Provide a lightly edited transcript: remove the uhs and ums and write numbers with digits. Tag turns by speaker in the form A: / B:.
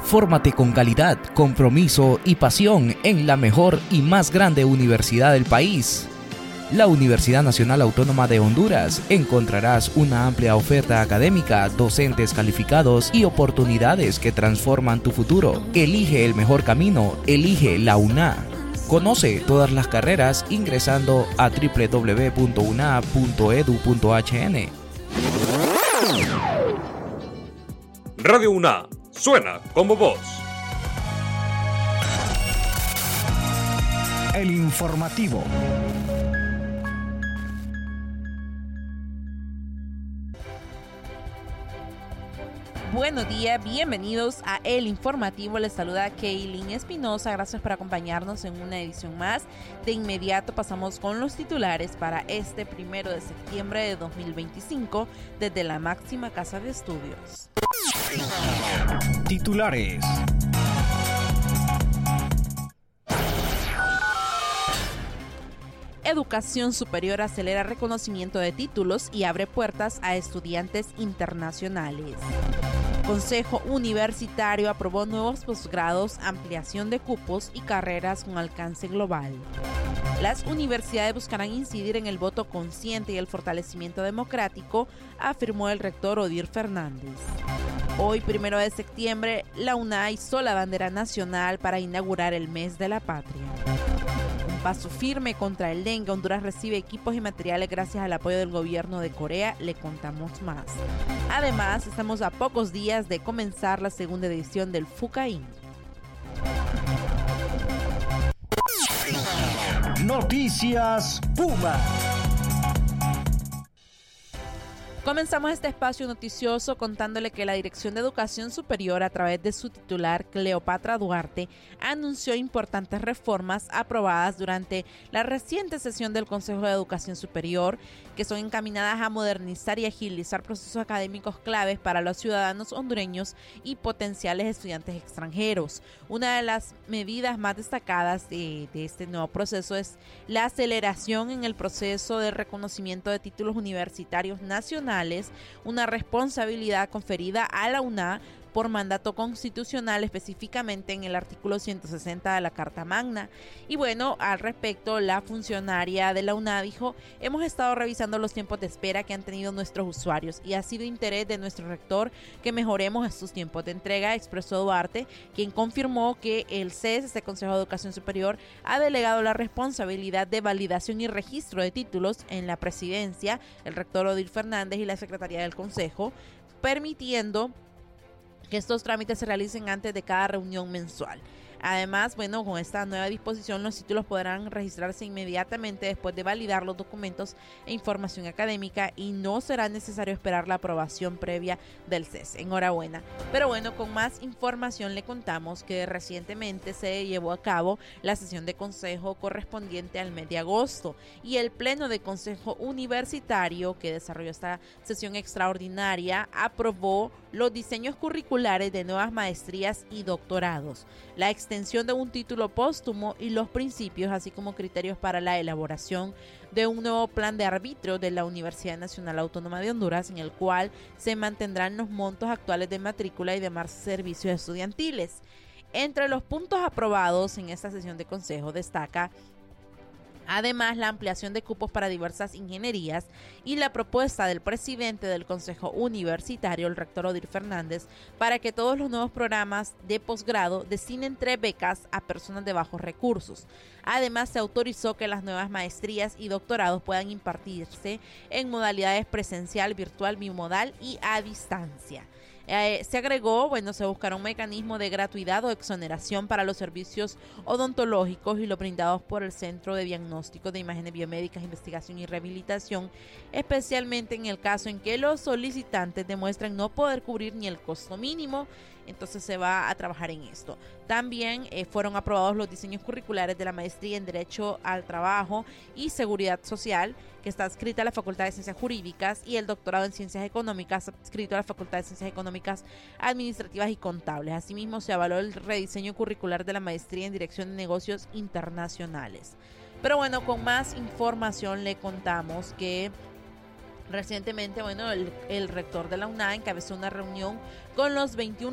A: Fórmate con calidad, compromiso y pasión en la mejor y más grande universidad del país. La Universidad Nacional Autónoma de Honduras. Encontrarás una amplia oferta académica, docentes calificados y oportunidades que transforman tu futuro. Elige el mejor camino, elige la UNA. Conoce todas las carreras ingresando a www.una.edu.hn.
B: Radio UNA suena como vos.
C: El informativo.
D: Buenos días, bienvenidos a El Informativo. Les saluda Kaylin Espinosa. Gracias por acompañarnos en una edición más. De inmediato pasamos con los titulares para este 1 de septiembre de 2025 desde la máxima casa de estudios.
C: Titulares.
D: Educación superior acelera reconocimiento de títulos y abre puertas a estudiantes internacionales. Consejo Universitario aprobó nuevos posgrados, ampliación de cupos y carreras con alcance global. Las universidades buscarán incidir en el voto consciente y el fortalecimiento democrático, afirmó el rector Odir Fernández. Hoy, 1 de septiembre, la UNA izó la bandera nacional para inaugurar el Mes de la Patria. Paso firme contra el dengue. Honduras recibe equipos y materiales gracias al apoyo del gobierno de Corea. Le contamos más. Además, estamos a pocos días de comenzar la segunda edición del FUCAIN.
C: Noticias Puma.
D: Comenzamos este espacio noticioso contándole que la Dirección de Educación Superior, a través de su titular Cleopatra Duarte, anunció importantes reformas aprobadas durante la reciente sesión del Consejo de Educación Superior, que son encaminadas a modernizar y agilizar procesos académicos claves para los ciudadanos hondureños y potenciales estudiantes extranjeros. Una de las medidas más destacadas de este nuevo proceso es la aceleración en el proceso de reconocimiento de títulos universitarios nacionales, una responsabilidad conferida a la UNA por mandato constitucional, específicamente en el artículo 160 de la Carta Magna. Y bueno, al respecto, la funcionaria de la UNA dijo: hemos estado revisando los tiempos de espera que han tenido nuestros usuarios y ha sido interés de nuestro rector que mejoremos estos tiempos de entrega, expresó Duarte, quien confirmó que el CES, este Consejo de Educación Superior, ha delegado la responsabilidad de validación y registro de títulos en la presidencia, el rector Odir Fernández y la secretaría del Consejo, permitiendo que estos trámites se realicen antes de cada reunión mensual. Además, bueno, con esta nueva disposición, los títulos podrán registrarse inmediatamente después de validar los documentos e información académica y no será necesario esperar la aprobación previa del CES. Enhorabuena. Pero bueno, con más información le contamos que recientemente se llevó a cabo la sesión de consejo correspondiente al mes de agosto y el pleno de consejo universitario que desarrolló esta sesión extraordinaria aprobó los diseños curriculares de nuevas maestrías y doctorados, la extensión de un título póstumo y los principios, así como criterios para la elaboración de un nuevo plan de arbitrio de la Universidad Nacional Autónoma de Honduras, en el cual se mantendrán los montos actuales de matrícula y demás servicios estudiantiles. Entre los puntos aprobados en esta sesión de consejo destaca además la ampliación de cupos para diversas ingenierías y la propuesta del presidente del Consejo Universitario, el rector Odir Fernández, para que todos los nuevos programas de posgrado destinen 3 becas a personas de bajos recursos. Además, se autorizó que las nuevas maestrías y doctorados puedan impartirse en modalidades presencial, virtual, bimodal y a distancia. Se agregó, se buscará un mecanismo de gratuidad o exoneración para los servicios odontológicos y los brindados por el Centro de Diagnóstico de Imágenes Biomédicas, Investigación y Rehabilitación, especialmente en el caso en que los solicitantes demuestren no poder cubrir ni el costo mínimo. Entonces se va a trabajar en esto. También fueron aprobados los diseños curriculares de la maestría en Derecho al Trabajo y Seguridad Social, que está adscrita a la Facultad de Ciencias Jurídicas, y el doctorado en Ciencias Económicas, adscrito a la Facultad de Ciencias Económicas, Administrativas y Contables. Asimismo, se avaló el rediseño curricular de la maestría en Dirección de Negocios Internacionales. Pero bueno, con más información le contamos que recientemente, el rector de la UNA encabezó una reunión con los 21